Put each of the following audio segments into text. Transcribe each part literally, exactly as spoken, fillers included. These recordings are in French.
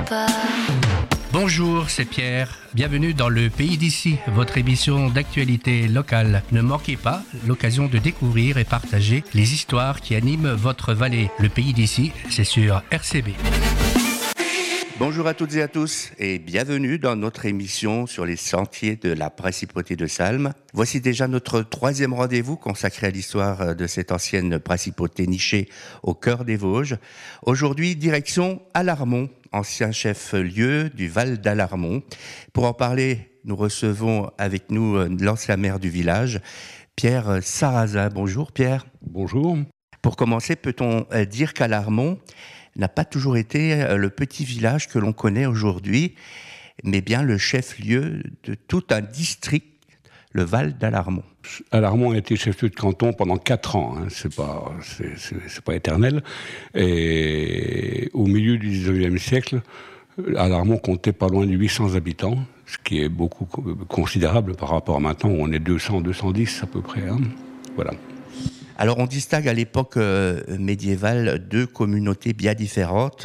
pas. Bonjour, c'est Pierre. Bienvenue dans Le Pays d'ici, votre émission d'actualité locale. Ne manquez pas l'occasion de découvrir et partager les histoires qui animent votre vallée. Le Pays d'ici, c'est sur R C B. Bonjour à toutes et à tous et bienvenue dans notre émission sur les sentiers de la principauté de Salm. Voici déjà notre troisième rendez-vous consacré à l'histoire de cette ancienne principauté nichée au cœur des Vosges. Aujourd'hui, direction Alarmont, ancien chef-lieu du Val d'Alarmont. Pour en parler, nous recevons avec nous l'ancien maire du village, Pierre Sarrazin. Bonjour Pierre. Bonjour. Pour commencer, peut-on dire qu'Alarmont n'a pas toujours été le petit village que l'on connaît aujourd'hui, mais bien le chef-lieu de tout un district, le Val d'Alarmont. Alarmont a été chef-lieu de canton pendant quatre ans, hein. c'est pas, c'est, c'est, c'est pas éternel. Et au milieu du dix-neuvième siècle, Alarmont comptait pas loin de huit cents habitants, ce qui est beaucoup considérable par rapport à maintenant où on est deux cents, deux cent dix à peu près. Hein. Voilà. Alors on distingue à l'époque euh, médiévale deux communautés bien différentes,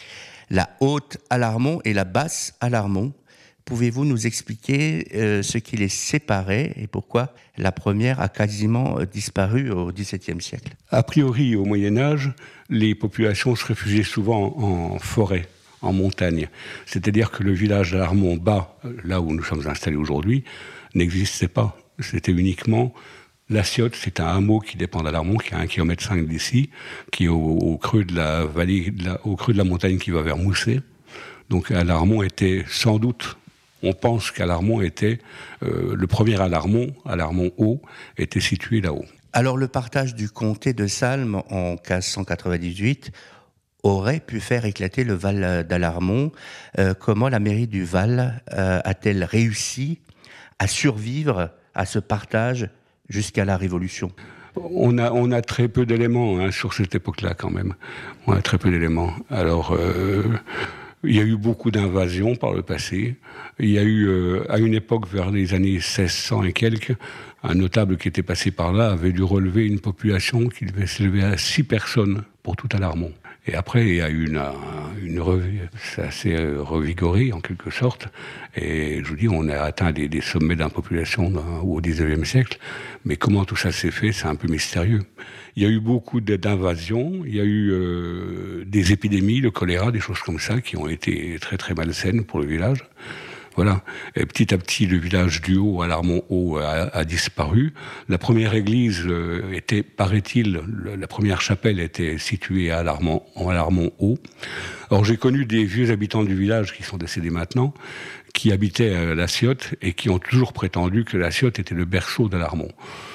la haute Alarmont et la basse Alarmont. Pouvez-vous nous expliquer euh, ce qui les séparait et pourquoi la première a quasiment disparu au dix-septième siècle ? A priori, au Moyen-Âge, les populations se réfugiaient souvent en forêt, en montagne. C'est-à-dire que le village d'Alarmont bas, là où nous sommes installés aujourd'hui, n'existait pas. C'était uniquement... La Ciotte, c'est un hameau qui dépend d'Alarmont, qui est à un kilomètre cinq d'ici, qui est au, au creux de la vallée, de la, au creux de la montagne qui va vers Mousset. Donc Alarmont était sans doute, on pense qu'Alarmont était, euh, le premier Alarmont, Alarmont haut, était situé là-haut. Alors le partage du comté de Salm en quinze cent quatre-vingt-dix-huit aurait pu faire éclater le Val d'Alarmont. Euh, comment la mairie du Val euh, a-t-elle réussi à survivre à ce partage jusqu'à la Révolution ? On a, on a très peu d'éléments hein, sur cette époque-là quand même. On a très peu d'éléments. Alors, euh, il y a eu beaucoup d'invasions par le passé. Il y a eu, euh, à une époque, vers les années seize cents et quelques, un notable qui était passé par là avait dû relever une population qui devait s'élever à six personnes pour tout Alarmont. Et après, il y a eu une, une revue, c'est assez revigoré en quelque sorte. Et je vous dis, on a atteint des, des sommets d'impopulation dans, au dix-neuvième siècle. Mais comment tout ça s'est fait, c'est un peu mystérieux. Il y a eu beaucoup d'invasions, il y a eu euh, des épidémies, le choléra, des choses comme ça, qui ont été très très malsaines pour le village. Voilà. Et petit à petit, le village du Haut, Alarmont-Haut, a, a disparu. La première église euh, était, paraît-il, le, la première chapelle était située à Alarmont, en Alarmont-Haut. Alors j'ai connu des vieux habitants du village qui sont décédés maintenant, qui habitaient à la Ciotte et qui ont toujours prétendu que la Ciotte était le berceau d'Alarmont.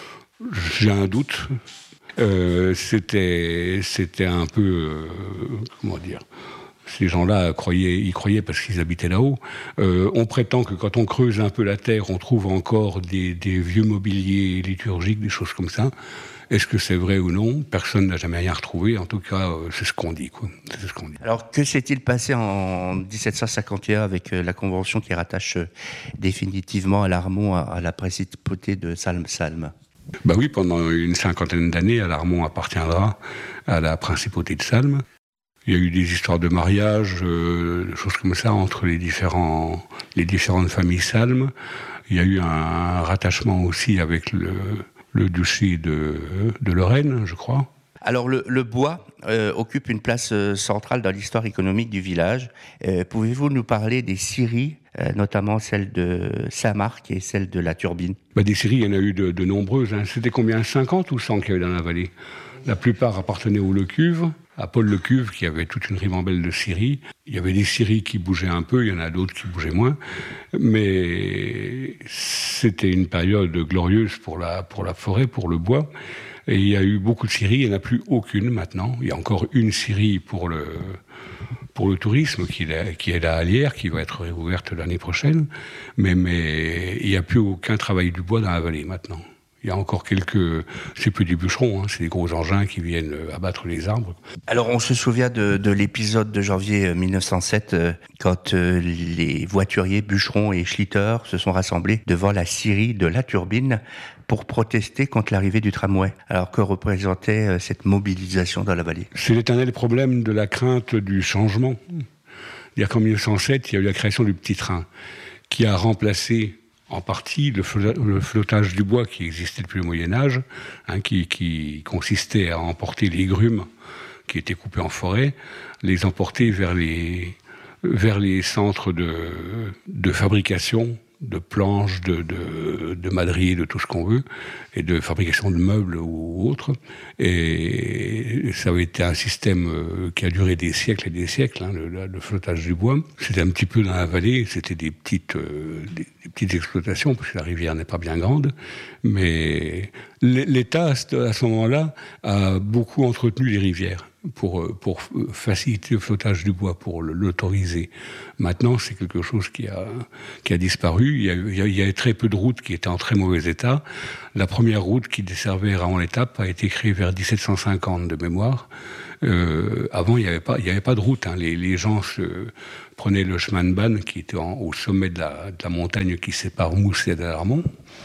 J'ai un doute. Euh, c'était, c'était un peu, euh, comment dire... Ces gens-là croyaient, y croyaient parce qu'ils habitaient là-haut. Euh, on prétend que quand on creuse un peu la terre, on trouve encore des, des vieux mobiliers liturgiques, des choses comme ça. Est-ce que c'est vrai ou non ? Personne n'a jamais rien retrouvé. En tout cas, c'est ce qu'on dit, quoi. C'est ce qu'on dit. Alors, que s'est-il passé en dix-sept cent cinquante et un avec la convention qui rattache définitivement Alarmont à la principauté de Salm-Salm ? Bah oui, pendant une cinquantaine d'années, Alarmont appartiendra à la principauté de Salm. Il y a eu des histoires de mariage, euh, des choses comme ça, entre les, différents, les différentes familles Salm. Il y a eu un, un rattachement aussi avec le, le duché de, de Lorraine, je crois. Alors le, le bois euh, occupe une place euh, centrale dans l'histoire économique du village. Euh, pouvez-vous nous parler des scieries, euh, notamment celle de Saint-Marc et celle de la Turbine ? Bah, des scieries, il y en a eu de, de nombreuses. Hein. C'était combien ? cinquante ou cent qu'il y avait dans la vallée ? La plupart appartenaient au Lecuve, à Paul Lecuve, qui avait toute une ribambelle de scieries. Il y avait des scieries qui bougeaient un peu, il y en a d'autres qui bougeaient moins. Mais c'était une période glorieuse pour la, pour la forêt, pour le bois. Et il y a eu beaucoup de scieries, il n'y en a plus aucune maintenant. Il y a encore une scierie pour le, pour le tourisme qui est, qui est la Hallière, qui va être réouverte l'année prochaine. Mais, mais il n'y a plus aucun travail du bois dans la vallée maintenant. Il y a encore quelques... C'est plus des bûcherons, hein, c'est des gros engins qui viennent abattre les arbres. Alors, on se souvient de, de l'épisode de janvier mille neuf cent sept, euh, quand euh, les voituriers, bûcherons et schlitters se sont rassemblés devant la scierie de la Turbine pour protester contre l'arrivée du tramway. Alors, que représentait euh, cette mobilisation dans la vallée ? C'est l'éternel problème de la crainte du changement. C'est-à-dire qu'en mille neuf cent sept, il y a eu la création du petit train, qui a remplacé en partie le, flotta- le flottage du bois qui existait depuis le Moyen-Âge, hein, qui, qui consistait à emporter les grumes qui étaient coupés en forêt, les emporter vers les, vers les centres de, de fabrication de planches, de, de, de madriers, de tout ce qu'on veut, et de fabrication de meubles ou autres. Et ça avait été un système qui a duré des siècles et des siècles, hein, le, le flottage du bois. C'était un petit peu dans la vallée, c'était des petites, euh, des, des petites exploitations, parce que la rivière n'est pas bien grande, mais l'État, à ce moment-là, a beaucoup entretenu les rivières pour, pour faciliter le flottage du bois, pour l'autoriser. Maintenant, c'est quelque chose qui a, qui a disparu. Il y a, il y a, il y a très peu de routes qui étaient en très mauvais état. La première route qui desservait Raon-l'Étape a été créée vers dix-sept cent cinquante de mémoire. Euh, avant, il n'y avait pas, il n'y avait pas de route, hein. Les, les gens se prenaient le chemin de Banne qui était en, au sommet de la, de la montagne qui sépare Mousset d'Alarmont.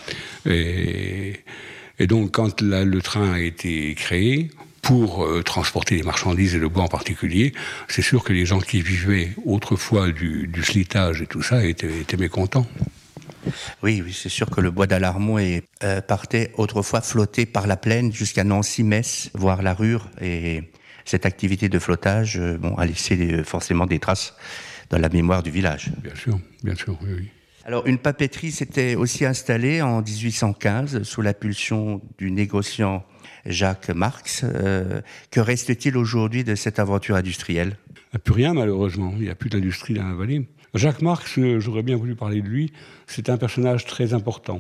Et, et donc, quand la, le train a été créé, pour euh, transporter les marchandises et le bois en particulier, c'est sûr que les gens qui vivaient autrefois du, du slitage et tout ça étaient, étaient mécontents. Oui, oui, c'est sûr que le bois d'Alarmont est, euh, partait autrefois flotter par la plaine jusqu'à Nancy-Metz, voire la Rure. Et cette activité de flottage euh, bon, a laissé euh, forcément des traces dans la mémoire du village. Bien sûr, bien sûr, oui, oui. Alors, une papeterie s'était aussi installée en dix-huit cent quinze sous la pulsion du négociant Jacques Marx. Euh, que reste-t-il aujourd'hui de cette aventure industrielle ? Il n'y a plus rien, malheureusement. Il n'y a plus d'industrie dans la vallée. Jacques Marx, j'aurais bien voulu parler de lui, c'est un personnage très important.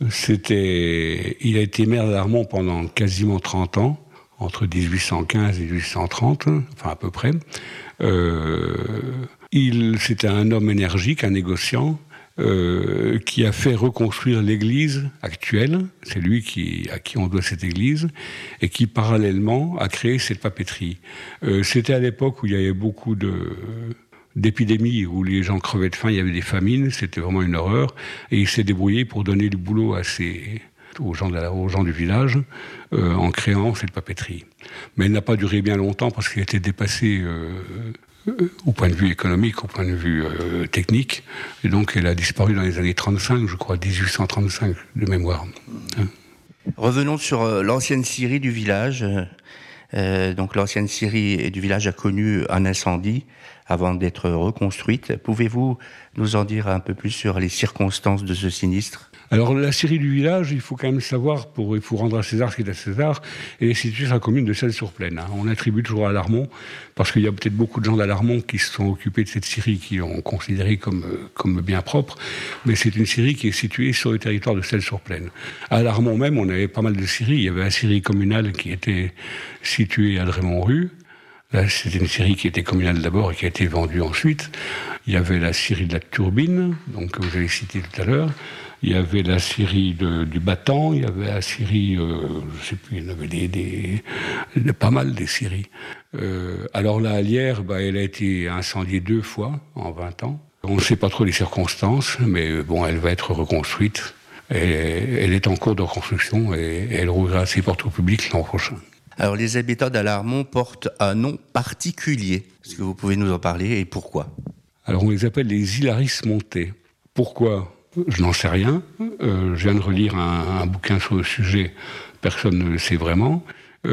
C'était, il a été maire d'Alarmont pendant quasiment trente ans, entre dix-huit cent quinze et dix-huit cent trente, enfin à peu près. Euh, il, c'était un homme énergique, un négociant, Euh, qui a fait reconstruire l'église actuelle, c'est lui qui, à qui on doit cette église, et qui parallèlement a créé cette papeterie. Euh, c'était à l'époque où il y avait beaucoup de, d'épidémies, où les gens crevaient de faim, il y avait des famines, c'était vraiment une horreur, et il s'est débrouillé pour donner du boulot à ses, aux, gens de la, aux gens du village euh, en créant cette papeterie. Mais elle n'a pas duré bien longtemps parce qu'elle était dépassée euh, au point de vue économique, au point de vue euh, technique. Et donc, elle a disparu dans les années trente-cinq, je crois, dix-huit cent trente-cinq, de mémoire. Hein. Revenons sur euh, l'ancienne scierie du village. Euh, donc, l'ancienne scierie du village a connu un incendie avant d'être reconstruite. Pouvez-vous nous en dire un peu plus sur les circonstances de ce sinistre ? Alors, la scierie du village, il faut quand même savoir, pour, il faut rendre à César ce qui est à César, elle est située sur la commune de Celles-sur-Plaine. Hein. On attribue toujours à Alarmont, parce qu'il y a peut-être beaucoup de gens d'Alarmont qui se sont occupés de cette scierie, qui l'ont considérée comme, comme bien propre, mais c'est une scierie qui est située sur le territoire de Celles-sur-Plaine. À Alarmont même, on avait pas mal de scieries. Il y avait la scierie communale qui était située à Drémont-Rue. Là, c'était une scierie qui était communale d'abord et qui a été vendue ensuite. Il y avait la scierie de la Turbine, donc, que vous avez cité tout à l'heure. Il y avait la scierie de, du Battant, il y avait la scierie, euh, je ne sais plus, il y en avait des, des, des, pas mal des scieries. Euh, alors la Hallière, bah, elle a été incendiée deux fois en vingt ans. On ne sait pas trop les circonstances, mais bon, elle va être reconstruite. Et, elle est en cours de reconstruction et elle rouvrira ses portes au public l'an prochain. Alors les habitants d'Alarmont portent un nom particulier. Est-ce que vous pouvez nous en parler et pourquoi ? Alors on les appelle les Hilaris Montais. Pourquoi ? Je n'en sais rien. Euh, je viens de relire un, un bouquin sur le sujet. Personne ne le sait vraiment.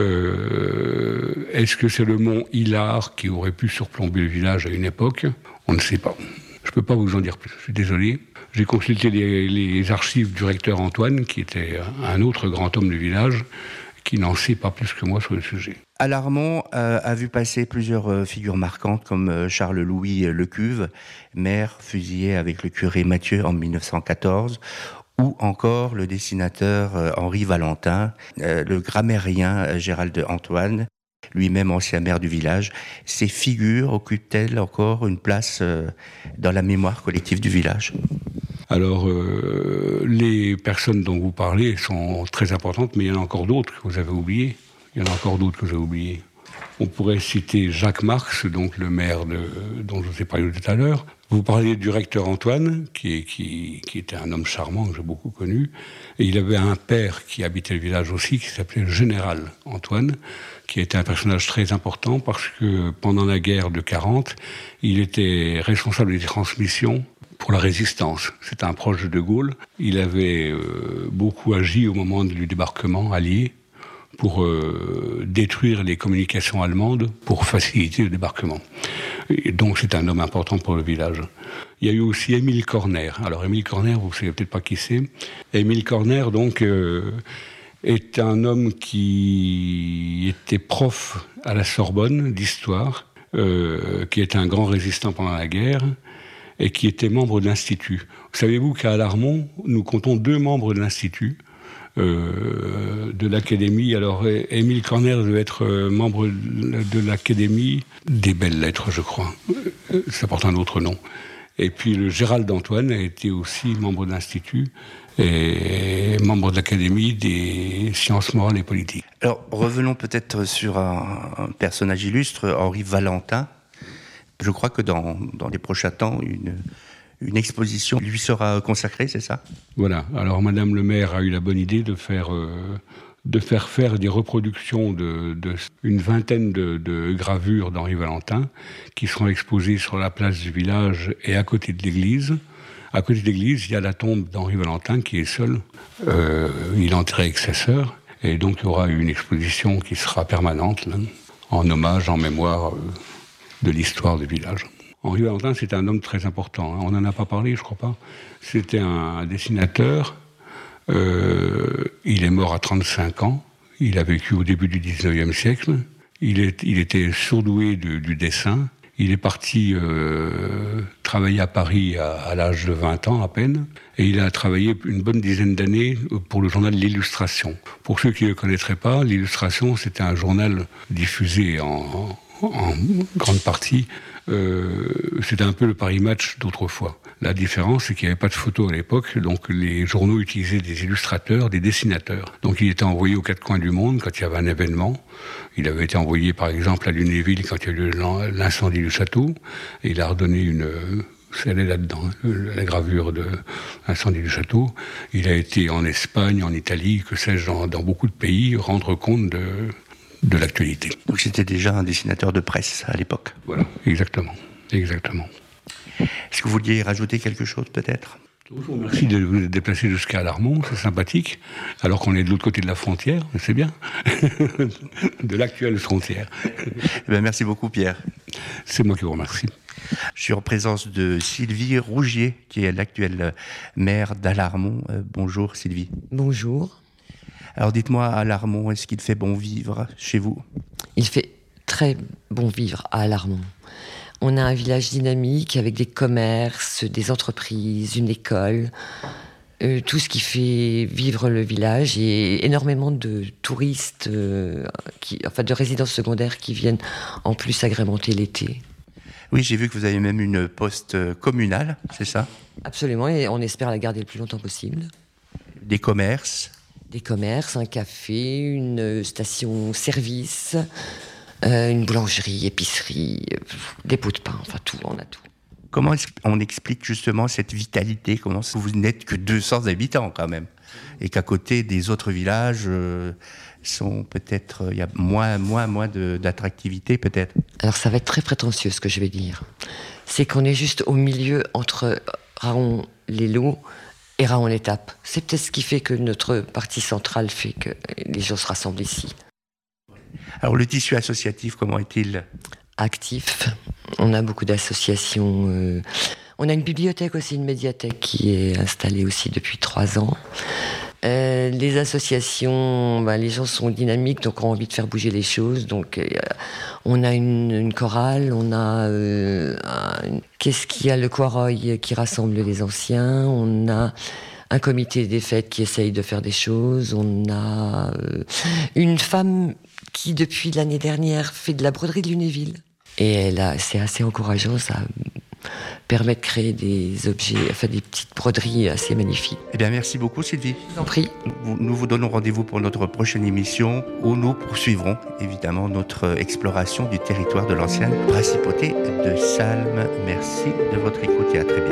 Euh, est-ce que c'est le mont Hilar qui aurait pu surplomber le village à une époque ? On ne sait pas. Je ne peux pas vous en dire plus. Je suis désolé. J'ai consulté les, les archives du recteur Antoine, qui était un autre grand homme du village, qui n'en sait pas plus que moi sur le sujet. Alarmont euh, a vu passer plusieurs euh, figures marquantes comme euh, Charles-Louis Lecuve, maire fusillé avec le curé Mathieu en mille neuf cent quatorze, ou encore le dessinateur euh, Henri Valentin, euh, le grammairien euh, Gérald Antoine, lui-même ancien maire du village. Ces figures occupent-elles encore une place euh, dans la mémoire collective du village ? Alors, euh, les personnes dont vous parlez sont très importantes, mais il y en a encore d'autres que vous avez oubliées. Il y en a encore d'autres que vous avez oubliées. On pourrait citer Jacques Marx, donc le maire de, dont je vous ai parlé tout à l'heure. Vous parliez du recteur Antoine, qui, est, qui, qui était un homme charmant que j'ai beaucoup connu. Et il avait un père qui habitait le village aussi, qui s'appelait le général Antoine, qui était un personnage très important parce que pendant la guerre de quarante, il était responsable des transmissions pour la résistance. C'était un proche de De Gaulle. Il avait euh, beaucoup agi au moment du débarquement allié pour euh, détruire les communications allemandes pour faciliter le débarquement. Et donc c'est un homme important pour le village. Il y a eu aussi Émile Corner. Alors Émile Corner, vous ne savez peut-être pas qui c'est. Émile Corner, donc, euh, est un homme qui était prof à la Sorbonne d'histoire, euh, qui était un grand résistant pendant la guerre, et qui était membre de l'Institut. Savez-vous qu'à Alarmont, nous comptons deux membres de l'Institut, euh, de l'Académie. Alors, Émile Corner devait être membre de l'Académie des Belles Lettres, je crois. Ça porte un autre nom. Et puis, le Gérald Antoine a été aussi membre de l'Institut et membre de l'Académie des sciences morales et politiques. Alors, revenons peut-être sur un, un personnage illustre, Henri Valentin. Je crois que dans, dans les prochains temps, une, une exposition lui sera consacrée, c'est ça ? Voilà. Alors, Madame le maire a eu la bonne idée de faire, euh, de faire faire des reproductions de, de une vingtaine de, de gravures d'Henri Valentin qui seront exposées sur la place du village et à côté de l'église. À côté de l'église, il y a la tombe d'Henri Valentin qui est seul. Euh, il est enterré avec sa sœur. Et donc, il y aura une exposition qui sera permanente, là, en hommage, en mémoire euh, de l'histoire du village. Henri Valentin, c'est un homme très important. Hein. On n'en a pas parlé, je crois pas. C'était un dessinateur. Euh, il est mort à trente-cinq ans. Il a vécu au début du dix-neuvième siècle. Il, est, il était surdoué du, du dessin. Il est parti euh, travailler à Paris à, à l'âge de vingt ans à peine. Et il a travaillé une bonne dizaine d'années pour le journal L'Illustration. Pour ceux qui ne le connaîtraient pas, L'Illustration, c'était un journal diffusé en, en, en grande partie. Euh, c'était un peu le Paris Match d'autrefois. La différence, c'est qu'il n'y avait pas de photos à l'époque, donc les journaux utilisaient des illustrateurs, des dessinateurs. Donc il était envoyé aux quatre coins du monde quand il y avait un événement. Il avait été envoyé par exemple à Lunéville quand il y a eu l'incendie du château, et il a redonné une... c'est là-dedans, la gravure de l'incendie du château. Il a été en Espagne, en Italie, que sais-je, dans, dans beaucoup de pays, rendre compte de... de l'actualité. Donc c'était déjà un dessinateur de presse à l'époque. Voilà, exactement, exactement. Est-ce que vous vouliez rajouter quelque chose peut-être ? Je vous remercie de vous déplacer jusqu'à Alarmont, c'est sympathique, alors qu'on est de l'autre côté de la frontière, c'est bien, de l'actuelle frontière. Eh bien, merci beaucoup Pierre. C'est moi qui vous remercie. Je suis en présence de Sylvie Rougier, qui est l'actuelle maire d'Alarmont. Euh, bonjour Sylvie. Bonjour. Alors dites-moi, à Alarmont, est-ce qu'il fait bon vivre chez vous ? Il fait très bon vivre à Alarmont. On a un village dynamique avec des commerces, des entreprises, une école, euh, tout ce qui fait vivre le village et énormément de touristes, euh, qui, enfin de résidences secondaires qui viennent en plus agrémenter l'été. Oui, j'ai vu que vous avez même une poste communale, c'est ça ? Absolument, et on espère la garder le plus longtemps possible. Des commerces ? Des commerces, un café, une station-service, euh, une boulangerie, épicerie, euh, des pots de pain, enfin tout, on a tout. Comment est-ce qu'on explique justement cette vitalité ? Comment vous n'êtes que deux cents habitants quand même ? Et qu'à côté des autres villages euh, sont peut-être... Il y a moins, moins, moins de, d'attractivité peut-être ? Alors ça va être très prétentieux ce que je vais dire. C'est qu'on est juste au milieu entre Raon-les-Loups et Raon-l'Étape. C'est peut-être ce qui fait que notre partie centrale fait que les gens se rassemblent ici. Alors le tissu associatif, comment est-il ? Actif. On a beaucoup d'associations. Euh... On a une bibliothèque aussi, une médiathèque qui est installée aussi depuis trois ans. Euh, les associations, ben, les gens sont dynamiques, donc ont envie de faire bouger les choses. Donc, euh, on a une, une chorale, on a euh, un, qu'est-ce qu'il y a, le Quaroy qui rassemble les anciens. On a un comité des fêtes qui essaye de faire des choses. On a euh, une femme qui, depuis l'année dernière, fait de la broderie de Lunéville. Et elle a, c'est assez encourageant, ça. permet de créer des objets, enfin des petites broderies assez magnifiques. Eh bien, merci beaucoup Sylvie. Je vous en prie. Nous vous donnons rendez-vous pour notre prochaine émission où nous poursuivrons évidemment notre exploration du territoire de l'ancienne principauté de Salm. Merci de votre écoute et à très bientôt.